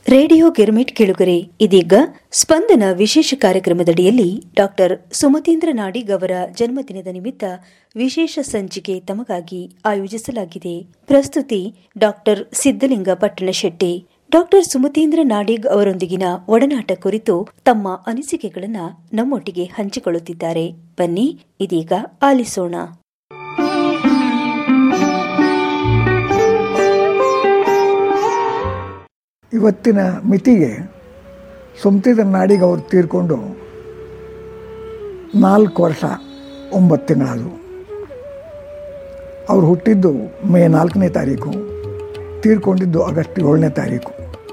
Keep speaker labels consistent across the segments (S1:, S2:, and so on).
S1: Radio girmit ಕೇಳುಗರೆ, ಇದೀಗ ಸ್ಪಂದನ ವಿಶೇಷ ಕಾರ್ಯಕ್ರಮದಡಿಯಲ್ಲಿ ಡಾಕ್ಟರ್ ಸುಮತೀಂದ್ರ ನಾಡಿಗ್ ಅವರ ಜನ್ಮದಿನದ ನಿಮಿತ್ತ ವಿಶೇಷ ಸಂಚಿಕೆ ತಮಗಾಗಿ ಆಯೋಜಿಸಲಾಗಿದೆ. ಪ್ರಸ್ತುತಿ ಡಾಕ್ಟರ್ ಸಿದ್ದಲಿಂಗ ಪಟ್ಟಣಶೆಟ್ಟಿ. ಡಾಕ್ಟರ್ ಸುಮತೀಂದ್ರ ನಾಡಿಗ್ ಅವರೊಂದಿಗಿನ ಒಡನಾಟ ಕುರಿತು ತಮ್ಮ ಅನಿಸಿಕೆಗಳನ್ನು ನಮ್ಮೊಟ್ಟಿಗೆ ಹಂಚಿಕೊಳ್ಳುತ್ತಿದ್ದಾರೆ. ಬನ್ನಿ ಇದೀಗ ಆಲಿಸೋಣ.
S2: ಇವತ್ತಿನ ಮಿತಿಗೆ ಸುಮತೀಂದ್ರ ನಾಡಿಗ್ ಅವರು ತೀರ್ಕೊಂಡು 4 ವರ್ಷ 9 ತಿಂಗಳಾದವು. ಅವರು ಹುಟ್ಟಿದ್ದು ಮೇ 4ನೇ ತಾರೀಕು, ತೀರ್ಕೊಂಡಿದ್ದು ಆಗಸ್ಟ್ 7ನೇ ತಾರೀಕು.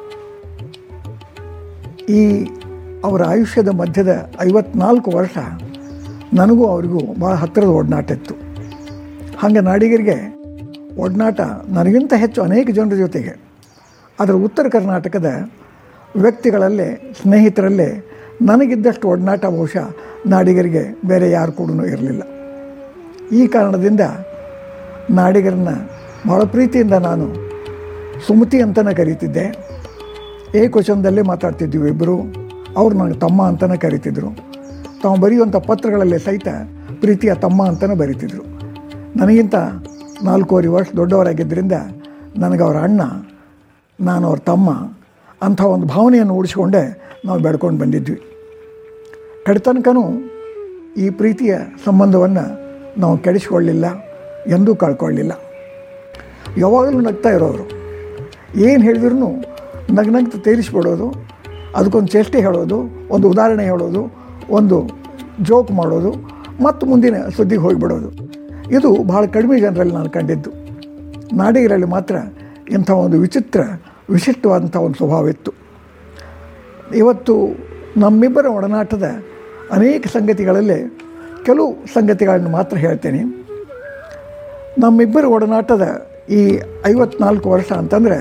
S2: ಈ ಅವರ ಆಯುಷ್ಯದ ಮಧ್ಯದ 54 ವರ್ಷ ನನಗೂ ಅವರಿಗೂ ಭಾಳ ಹತ್ತಿರದ ಒಡನಾಟ ಇತ್ತು. ಹಾಗೆ ನಾಡಿಗರಿಗೆ ಒಡನಾಟ ನನಗಿಂತ ಹೆಚ್ಚು ಅನೇಕ ಜನರ ಜೊತೆಗೆ, ಅದರ ಉತ್ತರ ಕರ್ನಾಟಕದ ವ್ಯಕ್ತಿಗಳಲ್ಲೇ, ಸ್ನೇಹಿತರಲ್ಲೇ ನನಗಿದ್ದಷ್ಟು ಒಡನಾಟ ಬಹುಶಃ ನಾಡಿಗರಿಗೆ ಬೇರೆ ಯಾರು ಕೂಡ ಇರಲಿಲ್ಲ. ಈ ಕಾರಣದಿಂದ ನಾಡಿಗರನ್ನ ಭಾಳ ಪ್ರೀತಿಯಿಂದ ನಾನು ಸುಮತಿ ಅಂತಲೇ ಕರೀತಿದ್ದೆ. ಏಕವಚನದಲ್ಲೇ ಮಾತಾಡ್ತಿದ್ವಿ ಇಬ್ಬರು. ಅವರು ನನಗೆ ತಮ್ಮ ಅಂತಲೇ ಕರೀತಿದ್ರು. ತಾವು ಬರೆಯುವಂಥ ಪತ್ರಗಳಲ್ಲೇ ಸಹಿತ ಪ್ರೀತಿಯ ತಮ್ಮ ಅಂತಲೇ ಬರೀತಿದ್ರು. ನನಗಿಂತ 4 ವರ್ಷ ದೊಡ್ಡವರಾಗಿದ್ದರಿಂದ ನನಗೆ ಅವರ ಅಣ್ಣ, ನಾನು ಅವ್ರ ತಮ್ಮ ಅಂಥ ಒಂದು ಭಾವನೆಯನ್ನು ಉಳಿಸ್ಕೊಂಡೇ ನಾವು ಬೆಳ್ಕೊಂಡು ಬಂದಿದ್ವಿ. ಕಡೆತನಕನೂ ಈ ಪ್ರೀತಿಯ ಸಂಬಂಧವನ್ನು ನಾವು ಕೆಡಿಸ್ಕೊಳ್ಳಿಲ್ಲ, ಎಂದೂ ಕಳ್ಕೊಳ್ಳಿಲ್ಲ. ಯಾವಾಗಲೂ ನಗ್ತಾ ಇರೋರು. ಏನು ಹೇಳಿದ್ರೂ ನಗ್ನಗ್ತ ತೀರಿಸ್ಬಿಡೋದು, ಅದಕ್ಕೊಂದು ಚೇಷ್ಟೆ ಹೇಳೋದು, ಒಂದು ಉದಾಹರಣೆ ಹೇಳೋದು, ಒಂದು ಜೋಕ್ ಮಾಡೋದು, ಮತ್ತು ಮುಂದಿನ ಸುದ್ದಿಗೆ ಹೋಗಿಬಿಡೋದು. ಇದು ಭಾಳ ಕಡಿಮೆ ಜನರಲ್ಲಿ ನಾನು ಕಂಡಿದ್ದು. ನಾಡಿಗರಲ್ಲಿ ಮಾತ್ರ ಇಂಥ ಒಂದು ವಿಶಿಷ್ಟವಾದಂಥ ಒಂದು ಸ್ವಭಾವ ಇತ್ತು. ಇವತ್ತು ನಮ್ಮಿಬ್ಬರ ಒಡನಾಟದ ಅನೇಕ ಸಂಗತಿಗಳಲ್ಲಿ ಕೆಲವು ಸಂಗತಿಗಳನ್ನು ಮಾತ್ರ ಹೇಳ್ತೇನೆ. ನಮ್ಮಿಬ್ಬರ ಒಡನಾಟದ ಈ 54 ವರ್ಷ ಅಂತಂದರೆ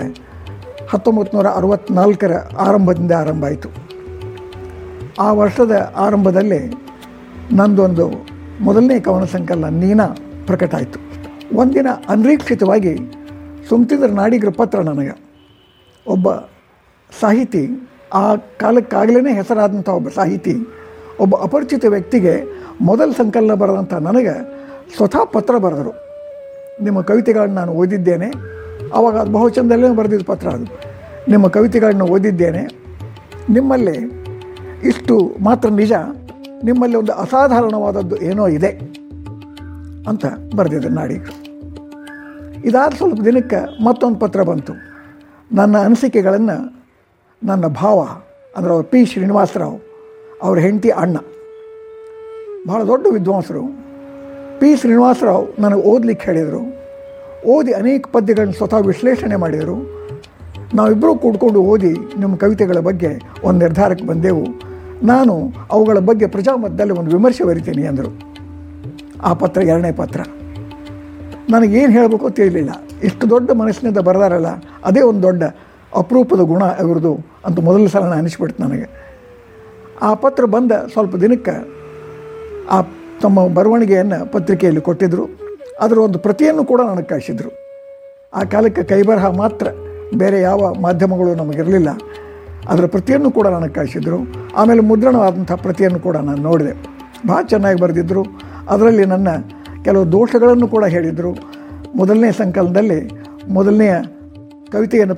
S2: 1964 ಆರಂಭದಿಂದ ಆರಂಭ ಆಯಿತು. ಆ ವರ್ಷದ ಆರಂಭದಲ್ಲಿ ನಂದೊಂದು ಮೊದಲನೇ ಕವನ ಸಂಕಲನ ನೀನಾ ಪ್ರಕಟ ಆಯಿತು. ಒಂದಿನ ಅನಿರೀಕ್ಷಿತವಾಗಿ ಸುಮತೀಂದ್ರ ನಾಡಿಗರ ಪತ್ರ ನನಗೆ, ಒಬ್ಬ ಸಾಹಿತಿ, ಆ ಕಾಲಕ್ಕಾಗಲೇ ಹೆಸರಾದಂಥ ಒಬ್ಬ ಸಾಹಿತಿ, ಒಬ್ಬ ಅಪರಿಚಿತ ವ್ಯಕ್ತಿಗೆ ಮೊದಲ ಸಂಕಲನ ಬರೆದಂಥ ನನಗೆ ಸ್ವತಃ ಪತ್ರ ಬರೆದರು. ನಿಮ್ಮ ಕವಿತೆಗಳನ್ನು ನಾನು ಓದಿದ್ದೇನೆ. ಆವಾಗ ಅದು ಬಹುವಚನದಲ್ಲೇ ಬರೆದಿದ್ದ ಪತ್ರ ಅದು. ನಿಮ್ಮ ಕವಿತೆಗಳನ್ನು ಓದಿದ್ದೇನೆ, ನಿಮ್ಮಲ್ಲಿ ಇಷ್ಟು ಮಾತ್ರ ನಿಜ, ನಿಮ್ಮಲ್ಲಿ ಒಂದು ಅಸಾಧಾರಣವಾದದ್ದು ಏನೋ ಇದೆ ಅಂತ ಬರೆದಿದ್ದರು ನಾಡಿಗರು. ಇದಾದ ಸ್ವಲ್ಪ ದಿನಕ್ಕೆ ಮತ್ತೊಂದು ಪತ್ರ ಬಂತು. ನನ್ನ ಅನಿಸಿಕೆಗಳನ್ನು ನನ್ನ ಭಾವ ಅಂದರೆ ಅವರು ಪಿ ಶ್ರೀನಿವಾಸರಾವ್, ಅವ್ರ ಹೆಂಡತಿ ಅಣ್ಣ, ಭಾಳ ದೊಡ್ಡ ವಿದ್ವಾಂಸರು. ಪಿ ಶ್ರೀನಿವಾಸರಾವ್ ನನಗೆ ಓದಲಿಕ್ಕೆ ಹೇಳಿದರು. ಓದಿ ಅನೇಕ ಪದ್ಯಗಳನ್ನು ಸ್ವತಃ ವಿಶ್ಲೇಷಣೆ ಮಾಡಿದರು. ನಾವಿಬ್ಬರೂ ಕೂಡ್ಕೊಂಡು ಓದಿ ನಿಮ್ಮ ಕವಿತೆಗಳ ಬಗ್ಗೆ ಒಂದು ನಿರ್ಧಾರಕ್ಕೆ ಬಂದೆವು. ನಾನು ಅವುಗಳ ಬಗ್ಗೆ ಪ್ರಜಾಮತದಲ್ಲಿ ಒಂದು ವಿಮರ್ಶೆ ಬರಿತೀನಿ ಅಂದರು. ಆ ಪತ್ರ 2ನೇ ಪತ್ರ. ನನಗೇನು ಹೇಳಬೇಕು ತಿಳಿಲಿಲ್ಲ. ಇಷ್ಟು ದೊಡ್ಡ ಮನಸ್ಸಿನಿಂದ ಬರೆದಾರಲ್ಲ, ಅದೇ ಒಂದು ದೊಡ್ಡ ಅಪರೂಪದ ಗುಣ ಇವ್ರದ್ದು ಅಂತ ಮೊದಲ ಸಲ ಅನಿಸ್ಬಿಡ್ತು ನನಗೆ. ಆ ಪತ್ರ ಬಂದ ಸ್ವಲ್ಪ ದಿನಕ್ಕೆ ಆ ತಮ್ಮ ಬರವಣಿಗೆಯನ್ನು ಪತ್ರಿಕೆಯಲ್ಲಿ ಕೊಟ್ಟಿದ್ದರು. ಅದರ ಒಂದು ಪ್ರತಿಯನ್ನು ಕೂಡ ನನಗೆ ಕಳಿಸಿದರು. ಆ ಕಾಲಕ್ಕೆ ಕೈಬರಹ ಮಾತ್ರ, ಬೇರೆ ಯಾವ ಮಾಧ್ಯಮಗಳು ನಮಗಿರಲಿಲ್ಲ. ಅದರ ಪ್ರತಿಯನ್ನು ಕೂಡ ನನಗೆ ಕಳಿಸಿದರು. ಆಮೇಲೆ ಮುದ್ರಣವಾದಂಥ ಪ್ರತಿಯನ್ನು ಕೂಡ ನಾನು ನೋಡಿದೆ. ಭಾಳ ಚೆನ್ನಾಗಿ ಬರೆದಿದ್ದರು. ಅದರಲ್ಲಿ ನನ್ನ ಕೆಲವು ದೋಷಗಳನ್ನು ಕೂಡ ಹೇಳಿದರು. ಮೊದಲನೇ ಸಂಕಲನದಲ್ಲಿ ಮೊದಲನೆಯ ಕವಿತೆಯನ್ನು